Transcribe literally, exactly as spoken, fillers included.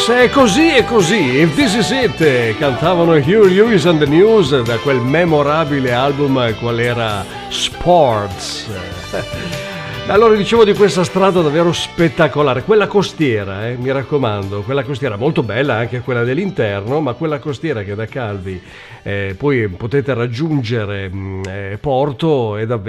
Se è così è così, If This Is It, cantavano Huey Lewis and the News da quel memorabile album qual era Sports. Allora dicevo di questa strada davvero spettacolare, quella costiera, eh, mi raccomando, quella costiera molto bella anche quella dell'interno, ma quella costiera che da Calvi eh, poi potete raggiungere mh, eh, Porto è davvero